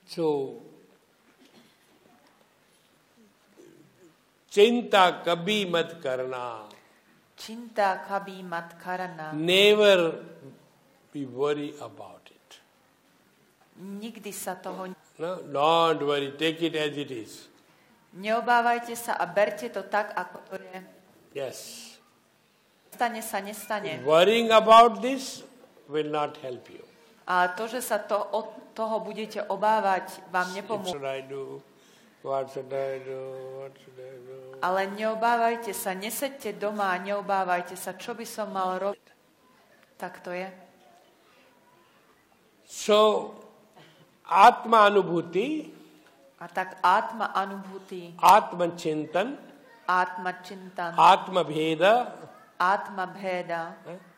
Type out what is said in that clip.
So, चिंता कभी मत करना. Chinta kabhi mat karana. Never be worried about it. Nikdy sa toho No, don't worry. Take it as it is. neobávajte sa a berte to tak, ako to je. Yes. Stane sa, nestane. Worrying about this will not help you. A to, že sa od toho budete obávať, vám What nepomôže. should I do? What should I do? What should I do? Ale neobávajte sa, neseďte doma a neobávajte sa, čo by som mal robiť. Tak to je. So, Atma Anubhuti, A tak Atma Anubhuti, Atma Chintan, Atma Chintan, Atma Bheda, Atma Bheda,